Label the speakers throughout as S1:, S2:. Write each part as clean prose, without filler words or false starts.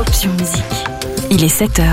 S1: Option Musique. Il est 7h.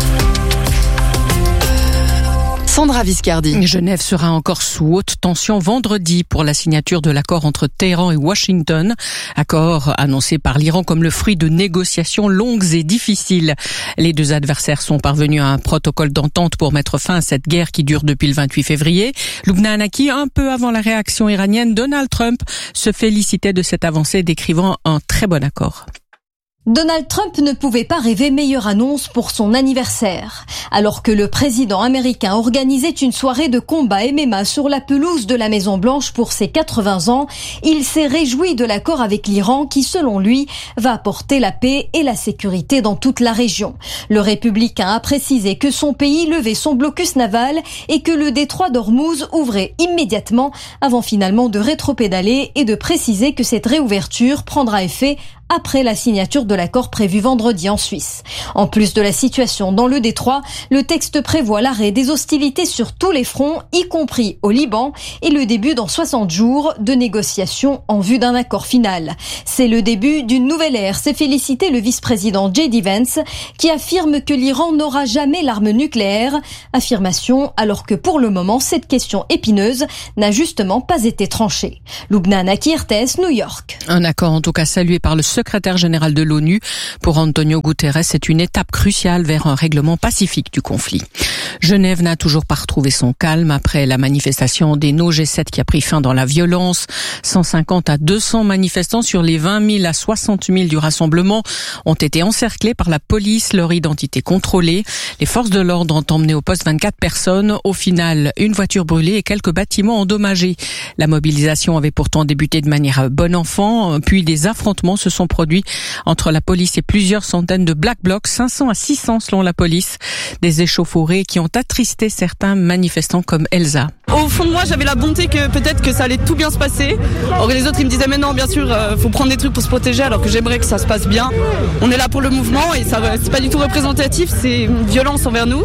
S1: Sandra Viscardi.
S2: Genève sera encore sous haute tension vendredi pour la signature de l'accord entre Téhéran et Washington. Accord annoncé par l'Iran comme le fruit de négociations longues et difficiles. Les deux adversaires sont parvenus à un protocole d'entente pour mettre fin à cette guerre qui dure depuis le 28 février. Lubna Hanaki, un peu avant la réaction iranienne, Donald Trump se félicitait de cette avancée, décrivant un très bon accord.
S3: Donald Trump ne pouvait pas rêver meilleure annonce pour son anniversaire. Alors que le président américain organisait une soirée de combat MMA sur la pelouse de la Maison-Blanche pour ses 80 ans, il s'est réjoui de l'accord avec l'Iran qui, selon lui, va apporter la paix et la sécurité dans toute la région. Le républicain a précisé que son pays levait son blocus naval et que le détroit d'Ormuz ouvrait immédiatement avant finalement de rétropédaler et de préciser que cette réouverture prendra effet après la signature de l'accord prévu vendredi en Suisse. En plus de la situation dans le détroit, le texte prévoit l'arrêt des hostilités sur tous les fronts, y compris au Liban, et le début dans 60 jours de négociations en vue d'un accord final. C'est le début d'une nouvelle ère, s'est félicité le vice-président J.D. Vance, qui affirme que l'Iran n'aura jamais l'arme nucléaire. Affirmation alors que pour le moment, cette question épineuse n'a justement pas été tranchée. Lubna Hanaki, RTS, New York.
S2: Un accord en tout cas salué par le secrétaire général de l'ONU. Pour Antonio Guterres, c'est une étape cruciale vers un règlement pacifique du conflit. Genève n'a toujours pas retrouvé son calme après la manifestation des No G7 qui a pris fin dans la violence. 150 à 200 manifestants sur les 20 000 à 60 000 du rassemblement ont été encerclés par la police, leur identité contrôlée. Les forces de l'ordre ont emmené au poste 24 personnes. Au final, une voiture brûlée et quelques bâtiments endommagés. La mobilisation avait pourtant débuté de manière bon enfant, puis des affrontements se sont produits entre la police et plusieurs centaines de Black Blocs, 500 à 600 selon la police. Des échauffourées qui ont attristé certains manifestants comme Elsa.
S4: Au fond de moi, j'avais la bonté que peut-être que ça allait tout bien se passer. Or les autres, ils me disaient mais non, bien sûr, faut prendre des trucs pour se protéger, alors que j'aimerais que ça se passe bien. On est là pour le mouvement et ça, c'est pas du tout représentatif, c'est une violence envers nous.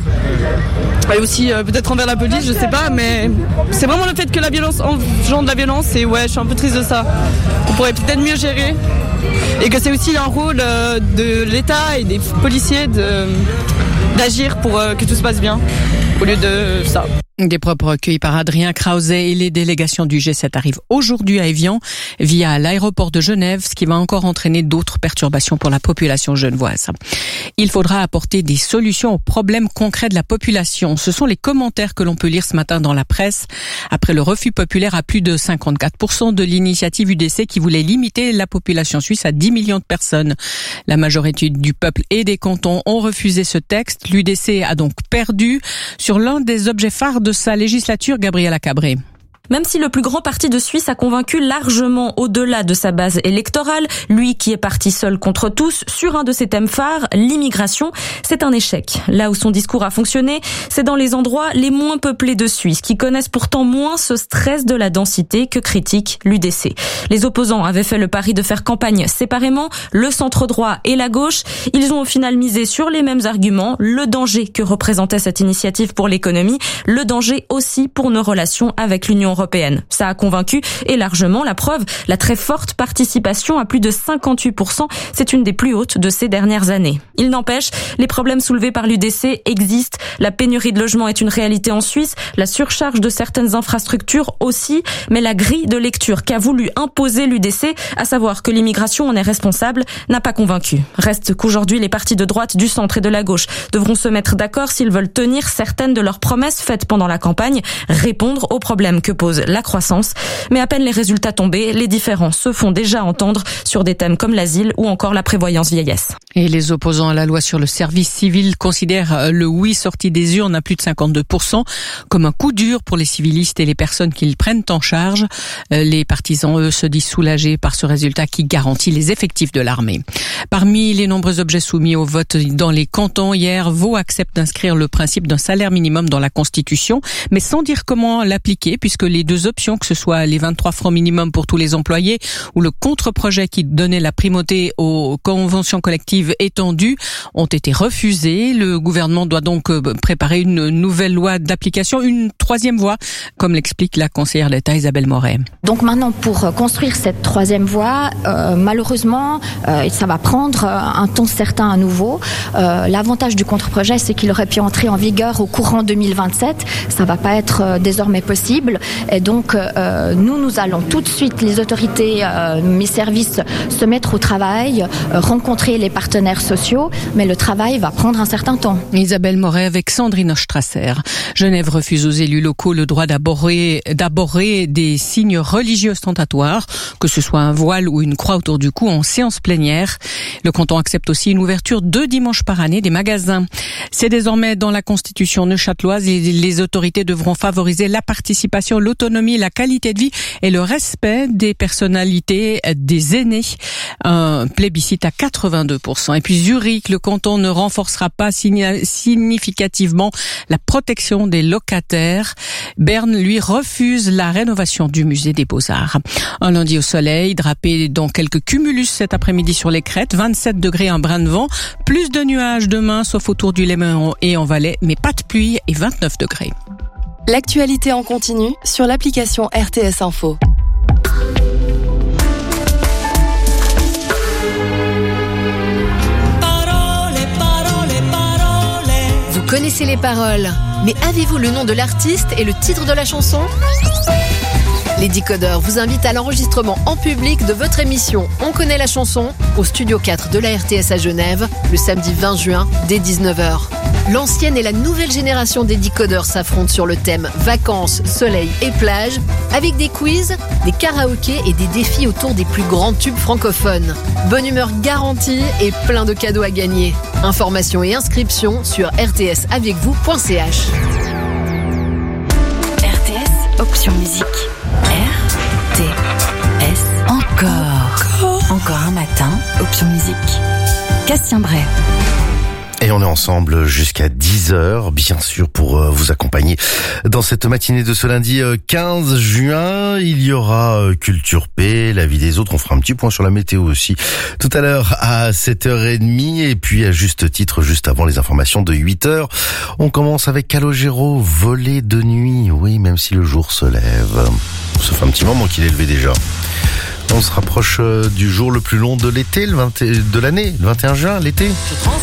S4: Et aussi peut-être envers la police, je sais pas, mais c'est vraiment le fait que la violence engendre la violence et ouais, je suis un peu triste de ça. On pourrait peut-être mieux gérer. Et que c'est aussi un rôle de l'État et des policiers d'agir pour que tout se passe bien, au lieu de ça.
S2: Des propos recueillis par Adrien Krause et les délégations du G7 arrivent aujourd'hui à Évian via l'aéroport de Genève, ce qui va encore entraîner d'autres perturbations pour la population genevoise. Il faudra apporter des solutions aux problèmes concrets de la population. Ce sont les commentaires que l'on peut lire ce matin dans la presse. Après le refus populaire à plus de 54% de l'initiative UDC qui voulait limiter la population suisse à 10 millions de personnes. La majorité du peuple et des cantons ont refusé ce texte. L'UDC a donc perdu sur l'un des objets phares de sa législature, Gabriela Cabré.
S5: Même si le plus grand parti de Suisse a convaincu largement au-delà de sa base électorale, lui qui est parti seul contre tous, sur un de ses thèmes phares, l'immigration, c'est un échec. Là où son discours a fonctionné, c'est dans les endroits les moins peuplés de Suisse, qui connaissent pourtant moins ce stress de la densité que critique l'UDC. Les opposants avaient fait le pari de faire campagne séparément, le centre-droit et la gauche. Ils ont au final misé sur les mêmes arguments, le danger que représentait cette initiative pour l'économie, le danger aussi pour nos relations avec l'Union européenne. Ça a convaincu et largement, la preuve, la très forte participation à plus de 58%, c'est une des plus hautes de ces dernières années. Il n'empêche, les problèmes soulevés par l'UDC existent. La pénurie de logements est une réalité en Suisse, la surcharge de certaines infrastructures aussi, mais la grille de lecture qu'a voulu imposer l'UDC, à savoir que l'immigration en est responsable, n'a pas convaincu. Reste qu'aujourd'hui, les partis de droite, du centre et de la gauche devront se mettre d'accord s'ils veulent tenir certaines de leurs promesses faites pendant la campagne, répondre aux problèmes que pose la croissance. Mais à peine les résultats tombés, les différends se font déjà entendre sur des thèmes comme l'asile ou encore la prévoyance vieillesse.
S2: Et les opposants à la loi sur le service civil considèrent le oui sorti des urnes à plus de 52% comme un coup dur pour les civilistes et les personnes qu'ils prennent en charge. Les partisans, eux, se disent soulagés par ce résultat qui garantit les effectifs de l'armée. Parmi les nombreux objets soumis au vote dans les cantons, hier, Vaud accepte d'inscrire le principe d'un salaire minimum dans la Constitution, mais sans dire comment l'appliquer, puisque les deux options, que ce soit les 23 francs minimum pour tous les employés ou le contre-projet qui donnait la primauté aux conventions collectives étendues, ont été refusés. Le gouvernement doit donc préparer une nouvelle loi d'application, une troisième voie, comme l'explique la conseillère d'État Isabelle Moret.
S6: Donc maintenant, pour construire cette troisième voie, malheureusement, ça va prendre un temps certain à nouveau. L'avantage du contre-projet, c'est qu'il aurait pu entrer en vigueur au courant 2027. Ça va pas être désormais possible. Et donc, nous allons tout de suite, les autorités, mes services, se mettre au travail, rencontrer les partenaires sociaux, mais le travail va prendre un certain temps.
S2: Isabelle Moret avec Sandrine Ostrasser. Genève refuse aux élus locaux le droit d'aborder des signes religieux ostentatoires, que ce soit un voile ou une croix autour du cou, en séance plénière. Le canton accepte aussi une ouverture 2 dimanches par année des magasins. C'est désormais dans la Constitution neuchâteloise. Les autorités devront favoriser la participation, l'autonomie, la qualité de vie et le respect des personnalités des aînés. Un plébiscite à 82%. Et puis Zurich, le canton ne renforcera pas significativement la protection des locataires. Berne, lui, refuse la rénovation du musée des Beaux-Arts. Un lundi au soleil, drapé dans quelques cumulus cet après-midi sur les crêtes, 27 degrés, un brin de vent, plus de nuages demain, sauf autour du Léman et en Valais, mais pas de pluie et 29 degrés.
S1: L'actualité en continu sur l'application RTS Info.
S7: Vous connaissez les paroles, mais avez-vous le nom de l'artiste et le titre de la chanson ? Les Décodeurs vous invitent à l'enregistrement en public de votre émission On connaît la chanson au Studio 4 de la RTS à Genève le samedi 20 juin dès 19h. L'ancienne et la nouvelle génération des Décodeurs s'affrontent sur le thème vacances, soleil et plage avec des quiz, des karaokés et des défis autour des plus grands tubes francophones. Bonne humeur garantie et plein de cadeaux à gagner. Informations et inscriptions sur rtsavecvous.ch.
S1: RTS, option musique. RTS, encore un matin, option musique. Cassien Bray.
S8: Et on est ensemble jusqu'à 10h, bien sûr, pour vous accompagner dans cette matinée de ce lundi 15 juin. Il y aura Culture P, la vie des autres. On fera un petit point sur la météo aussi tout à l'heure à 7h30. Et puis, à juste titre, juste avant les informations de 8h, on commence avec Calogero, voler de nuit. Oui, même si le jour se lève. Ça fait un petit moment qu'il est levé déjà. On se rapproche du jour le plus long de l'été, de l'année, le 21 juin, l'été.